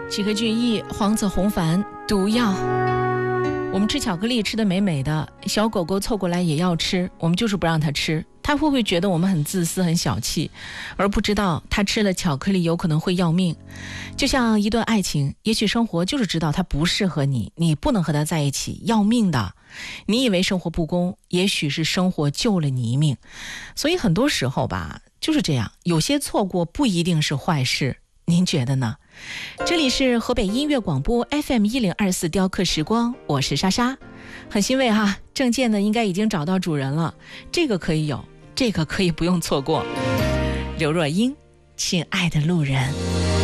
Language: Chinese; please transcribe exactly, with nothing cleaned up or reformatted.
几何俊逸、黄子红凡，毒药。我们吃巧克力吃得美美的，小狗狗凑过来也要吃，我们就是不让它吃。它会不会觉得我们很自私很小气，而不知道它吃了巧克力有可能会要命？就像一段爱情，也许生活就是知道它不适合你，你不能和它在一起，要命的。你以为生活不公，也许是生活救了你一命。所以很多时候吧，就是这样，有些错过不一定是坏事，您觉得呢？这里是河北音乐广播 F M 一零二四雕刻时光，我是莎莎。很欣慰哈，证件呢应该已经找到主人了，这个可以有，这个可以不用错过。刘若英，亲爱的路人。